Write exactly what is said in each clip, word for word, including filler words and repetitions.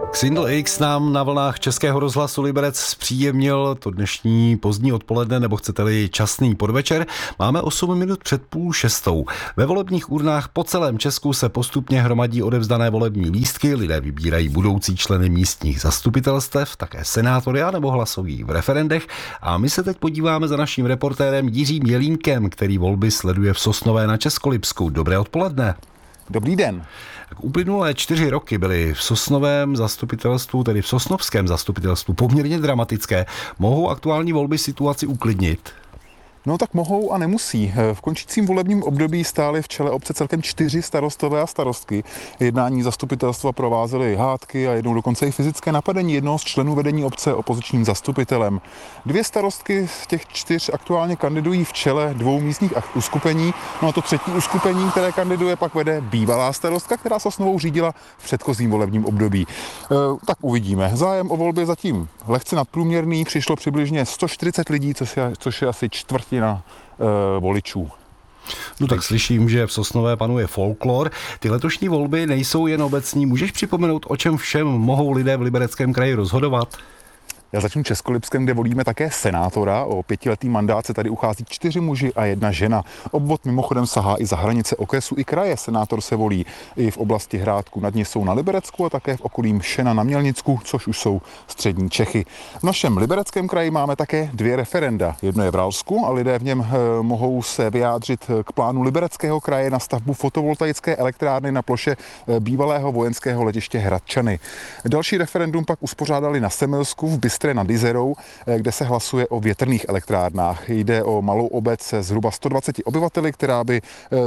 Xindl X nám na vlnách Českého rozhlasu Liberec zpříjemnil to dnešní pozdní odpoledne, nebo chcete-li časný podvečer. Máme osm minut před půl šestou. Ve volebních urnách po celém Česku se postupně hromadí odevzdané volební lístky, lidé vybírají budoucí členy místních zastupitelstev, také senátory a nebo hlasují v referendech. A my se teď podíváme za naším reportérem Jiřím Jelínkem, který volby sleduje v Sosnové na Českolipsku. Dobré odpoledne. Dobrý den. Uplynulé čtyři roky byly v Sosnovém zastupitelstvu, tedy v Sosnovském zastupitelstvu, poměrně dramatické. Mohou aktuální volby situaci uklidnit? No tak mohou a nemusí. V končícím volebním období stály v čele obce celkem čtyři starostové a starostky. Jednání zastupitelstva provázely hádky a jednou dokonce i fyzické napadení jednoho z členů vedení obce opozičním zastupitelem. Dvě starostky z těch čtyř aktuálně kandidují v čele dvou místních uskupení. No a to třetí uskupení, které kandiduje, pak vede bývalá starostka, která Sosnovou řídila v předchozím volebním období. E, tak uvidíme. Zájem o volby zatím lehce nadprůměrný. Přišlo přibližně sto čtyřicet lidí, což je, což je asi čtvrtina na e, voličů. No tak slyším, že v Sosnové panuje folklor. Ty letošní volby nejsou jen obecní. Můžeš připomenout, o čem všem mohou lidé v Libereckém kraji rozhodovat? Já začnu Českolipskem, kde volíme také senátora. O pětiletý mandát se tady uchází čtyři muži a jedna žena. Obvod mimochodem sahá i za hranice okresu i kraje. Senátor se volí i v oblasti Hrádku nad Nisou na Liberecku a také v okolí Šena na Mělnicku, což už jsou střední Čechy. V našem Libereckém kraji máme také dvě referenda. Jedno je v Ralsku a lidé v něm e, mohou se vyjádřit k plánu Libereckého kraje na stavbu fotovoltaické elektrárny na ploše e, bývalého vojenského letiště Hradčany. Další referendum pak uspořádali na Semilsku v Bystré nad Jizerou, kde se hlasuje o větrných elektrárnách. Jde o malou obec se zhruba sto dvaceti obyvateli, která by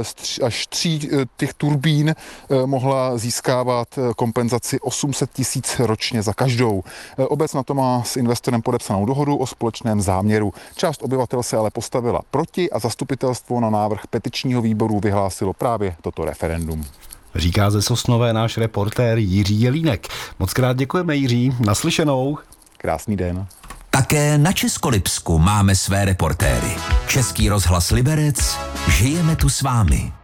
až tří těch turbín mohla získávat kompenzaci osm set tisíc ročně za každou. Obec na to má s investorem podepsanou dohodu o společném záměru. Část obyvatel se ale postavila proti a zastupitelstvo na návrh petičního výboru vyhlásilo právě toto referendum. Říká ze Sosnové náš reportér Jiří Jelínek. Moc krát děkujeme, Jiří. Naslyšenou. Krásný den. Také na Českolipsku máme své reportéry. Český rozhlas Liberec, žijeme tu s vámi.